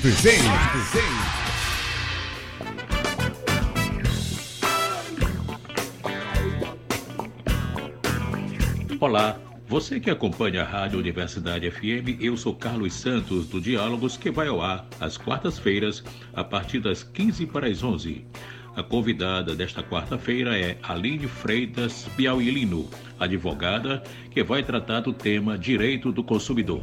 Olá, você que acompanha a Rádio Universidade FM, eu sou Carlos Santos do Diálogos, que vai ao ar às quartas-feiras, a partir das 15 para as 11. A convidada desta quarta-feira é Aline Freitas Piauilino, advogada, que vai tratar do tema Direito do Consumidor.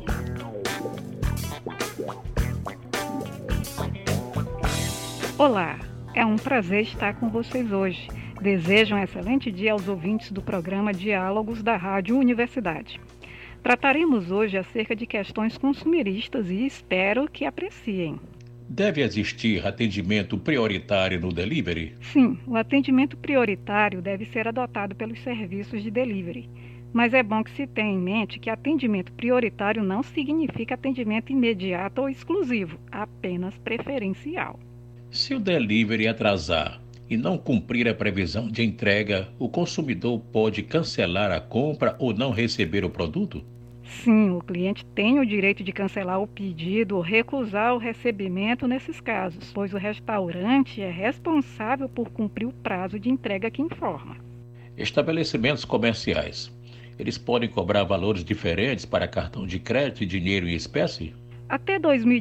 Olá, é um prazer estar com vocês hoje. Desejo um excelente dia aos ouvintes do programa Diálogos da Rádio Universidade. Trataremos hoje acerca de questões consumeristas e espero que apreciem. Deve existir atendimento prioritário no delivery? Sim, o atendimento prioritário deve ser adotado pelos serviços de delivery. Mas é bom que se tenha em mente que atendimento prioritário não significa atendimento imediato ou exclusivo, apenas preferencial. Se o delivery atrasar e não cumprir a previsão de entrega, o consumidor pode cancelar a compra ou não receber o produto? Sim, o cliente tem o direito de cancelar o pedido ou recusar o recebimento nesses casos, pois o restaurante é responsável por cumprir o prazo de entrega que informa. Estabelecimentos comerciais, eles podem cobrar valores diferentes para cartão de crédito e dinheiro em espécie? Até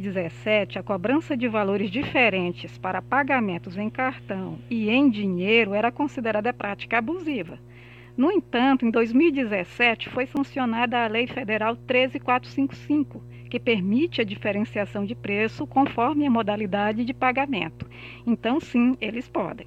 2017, a cobrança de valores diferentes para pagamentos em cartão e em dinheiro era considerada prática abusiva. No entanto, em 2017 foi sancionada a Lei Federal 13.455, que permite a diferenciação de preço conforme a modalidade de pagamento. Então, sim, eles podem.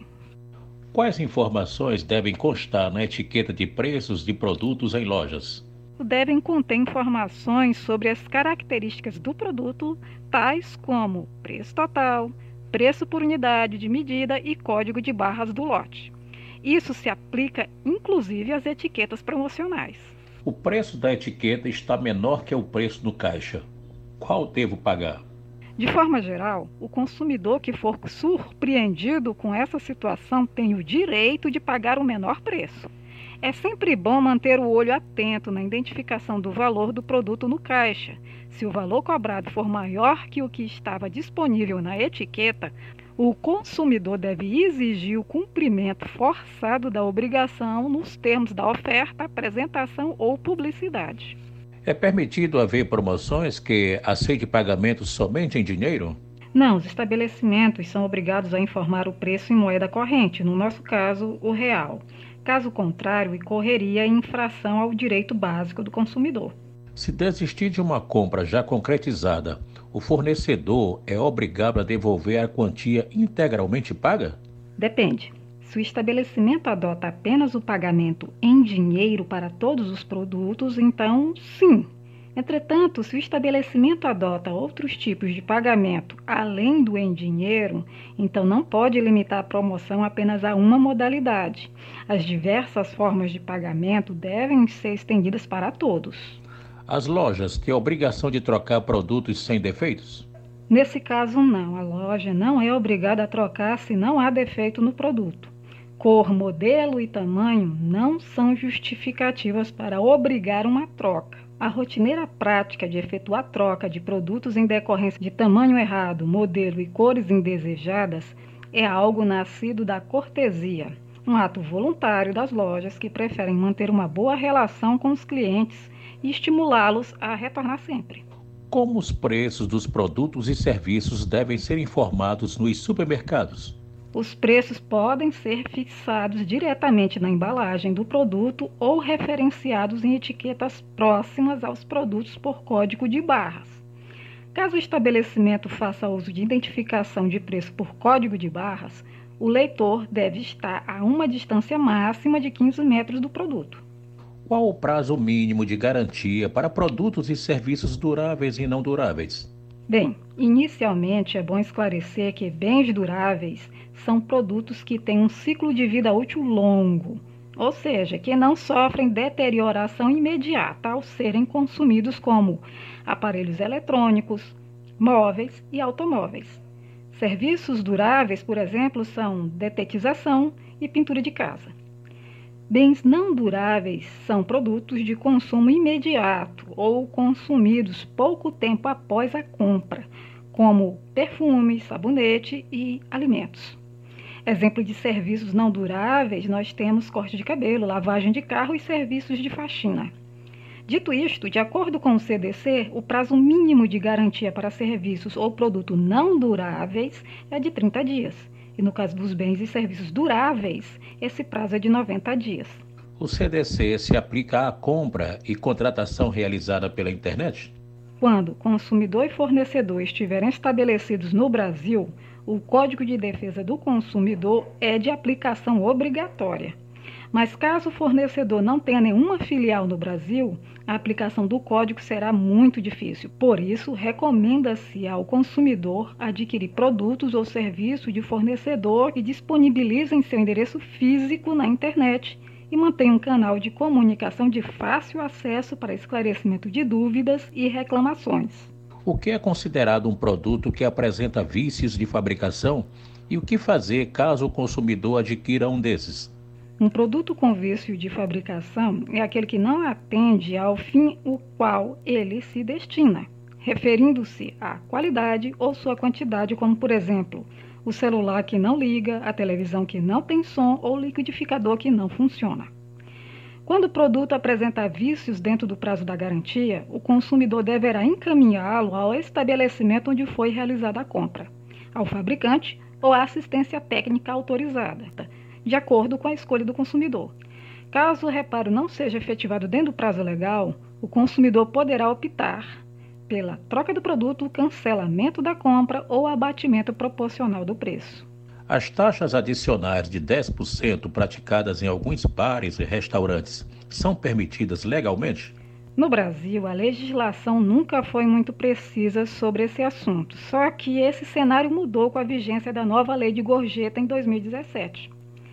Quais informações devem constar na etiqueta de preços de produtos em lojas? Devem conter informações sobre as características do produto, tais como preço total, preço por unidade de medida e código de barras do lote. Isso se aplica inclusive às etiquetas promocionais. O preço da etiqueta está menor que o preço no caixa. Qual devo pagar? De forma geral, o consumidor que for surpreendido com essa situação tem o direito de pagar o menor preço. É sempre bom manter o olho atento na identificação do valor do produto no caixa. Se o valor cobrado for maior que o que estava disponível na etiqueta, o consumidor deve exigir o cumprimento forçado da obrigação nos termos da oferta, apresentação ou publicidade. É permitido haver promoções que aceitem pagamento somente em dinheiro? Não, os estabelecimentos são obrigados a informar o preço em moeda corrente, no nosso caso, o real. Caso contrário, incorreria em infração ao direito básico do consumidor. Se desistir de uma compra já concretizada, o fornecedor é obrigado a devolver a quantia integralmente paga? Depende. Se o estabelecimento adota apenas o pagamento em dinheiro para todos os produtos, então sim. Entretanto, se o estabelecimento adota outros tipos de pagamento além do em dinheiro, então não pode limitar a promoção apenas a uma modalidade. As diversas formas de pagamento devem ser estendidas para todos. As lojas têm a obrigação de trocar produtos sem defeitos? Nesse caso, não. A loja não é obrigada a trocar se não há defeito no produto. Cor, modelo e tamanho não são justificativas para obrigar uma troca. A rotineira prática de efetuar troca de produtos em decorrência de tamanho errado, modelo e cores indesejadas é algo nascido da cortesia, um ato voluntário das lojas que preferem manter uma boa relação com os clientes e estimulá-los a retornar sempre. Como os preços dos produtos e serviços devem ser informados nos supermercados? Os preços podem ser fixados diretamente na embalagem do produto ou referenciados em etiquetas próximas aos produtos por código de barras. Caso o estabelecimento faça uso de identificação de preço por código de barras, o leitor deve estar a uma distância máxima de 15 metros do produto. Qual o prazo mínimo de garantia para produtos e serviços duráveis e não duráveis? Bem, inicialmente é bom esclarecer que bens duráveis são produtos que têm um ciclo de vida útil longo, ou seja, que não sofrem deterioração imediata ao serem consumidos, como aparelhos eletrônicos, móveis e automóveis. Serviços duráveis, por exemplo, são detetização e pintura de casa. Bens não duráveis são produtos de consumo imediato ou consumidos pouco tempo após a compra, como perfumes, sabonete e alimentos. Exemplo de serviços não duráveis, nós temos corte de cabelo, lavagem de carro e serviços de faxina. Dito isto, de acordo com o CDC, o prazo mínimo de garantia para serviços ou produtos não duráveis é de 30 dias. E no caso dos bens e serviços duráveis, esse prazo é de 90 dias. O CDC se aplica à compra e contratação realizada pela internet? Quando consumidor e fornecedor estiverem estabelecidos no Brasil, o Código de Defesa do Consumidor é de aplicação obrigatória. Mas caso o fornecedor não tenha nenhuma filial no Brasil, a aplicação do código será muito difícil. Por isso, recomenda-se ao consumidor adquirir produtos ou serviços de fornecedor que disponibilizem seu endereço físico na internet e mantenha um canal de comunicação de fácil acesso para esclarecimento de dúvidas e reclamações. O que é considerado um produto que apresenta vícios de fabricação e o que fazer caso o consumidor adquira um desses? Um produto com vício de fabricação é aquele que não atende ao fim o qual ele se destina, referindo-se à qualidade ou sua quantidade, como por exemplo, o celular que não liga, a televisão que não tem som ou o liquidificador que não funciona. Quando o produto apresenta vícios dentro do prazo da garantia, o consumidor deverá encaminhá-lo ao estabelecimento onde foi realizada a compra, ao fabricante ou à assistência técnica autorizada, de acordo com a escolha do consumidor. Caso o reparo não seja efetivado dentro do prazo legal, o consumidor poderá optar pela troca do produto, cancelamento da compra ou abatimento proporcional do preço. As taxas adicionais de 10% praticadas em alguns bares e restaurantes são permitidas legalmente? No Brasil, a legislação nunca foi muito precisa sobre esse assunto, só que esse cenário mudou com a vigência da nova lei de gorjeta em 2017,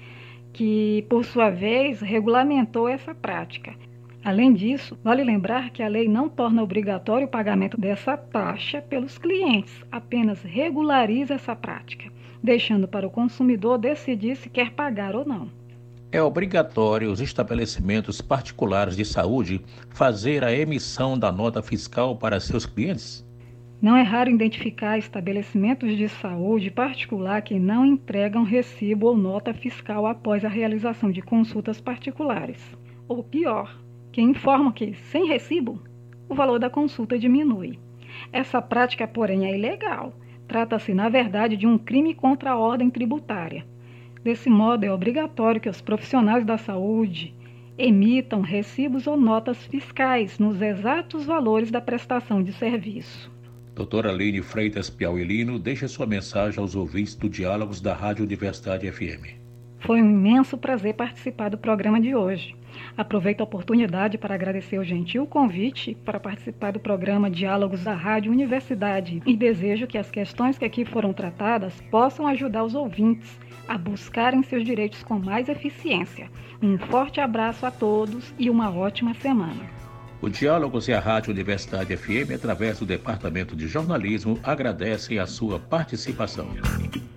que, por sua vez, regulamentou essa prática. Além disso, vale lembrar que a lei não torna obrigatório o pagamento dessa taxa pelos clientes, apenas regulariza essa prática, deixando para o consumidor decidir se quer pagar ou não. É obrigatório os estabelecimentos particulares de saúde fazer a emissão da nota fiscal para seus clientes? Não é raro identificar estabelecimentos de saúde particular que não entregam recibo ou nota fiscal após a realização de consultas particulares. Ou pior, que informam que, sem recibo, o valor da consulta diminui. Essa prática, porém, é ilegal. Trata-se, na verdade, de um crime contra a ordem tributária. Desse modo, é obrigatório que os profissionais da saúde emitam recibos ou notas fiscais nos exatos valores da prestação de serviço. Doutora Aline Freitas Piauí, deixa sua mensagem aos ouvintes do Diálogos da Rádio Universidade FM. Foi um imenso prazer participar do programa de hoje. Aproveito a oportunidade para agradecer o gentil convite para participar do programa Diálogos da Rádio Universidade e desejo que as questões que aqui foram tratadas possam ajudar os ouvintes a buscarem seus direitos com mais eficiência. Um forte abraço a todos e uma ótima semana. O Diálogos e a Rádio Universidade FM, através do Departamento de Jornalismo, agradecem a sua participação.